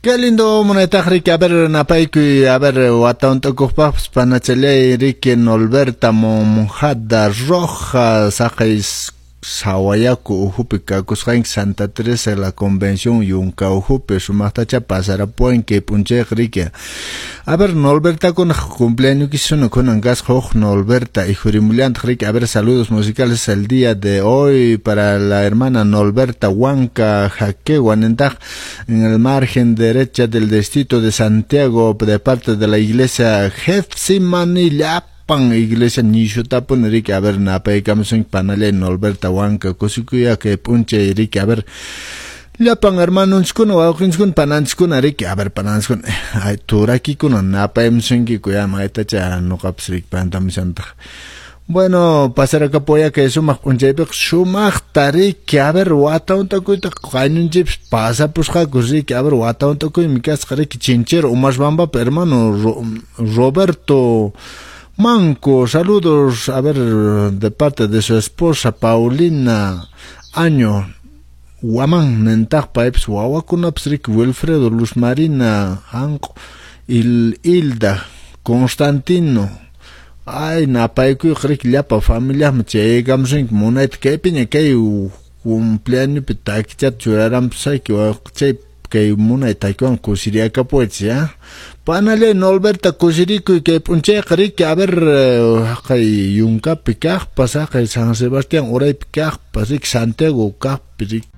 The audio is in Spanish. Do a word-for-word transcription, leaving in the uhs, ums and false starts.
Qué lindo moneta Ricky, a ver napaiku, a ver wataun tokupas panachele Ricky Nolberta monjada roja sakais Sawayaku Ujupika Kushank Santa Teresa la convención Yunka Ujupe Sumatacha pasará puenque punche Ricky. A ver Nolberta con cumpleaños que son con angas hoch Nolberta y Jurimuliant Ricky. A ver saludos musicales el día de hoy para la hermana Nolberta Huanca Jaque Guanentag en el margen derecha del distrito de Santiago de parte de la iglesia Getsimanilia Pan iglesia nisho tapon Ricky. A ver napa ikamson panale Nolberta Huanca Cosikuya que punche Ricky. A ver Lapan hermanos kun wawkins kun panans kun Ricky. A ver panans kun ay turaki kun napa emsongi kuya maita cha no kapsrik pantamsanta. Bueno, pasar acá poya que eso más punchepek shumak tari que a ver wata un taco y tacañun chips pasa pues jacusi que a ver wata un taco y mi casa que chinchero o más bamba hermano Roberto Manco, saludos, a ver, de parte de su esposa Paulina Año, Guaman, Nentag Pipes, Wawakunapsrik, Wilfredo, Luz Marina, Anco, Il, Hilda, Constantino, ay, Napaiku, Rick, Lapa, familia, Meche, Gamsing, Monet, Kepin, que cumpleaños, Pitakichat, Churaram, Psycho, que muna itaikon kusiria kapoetia panale Nolberta kusiriku que punche que a ver kay yunka pikaj pasa kay San Sebastián oray pikaj pasik Santiago ka pirik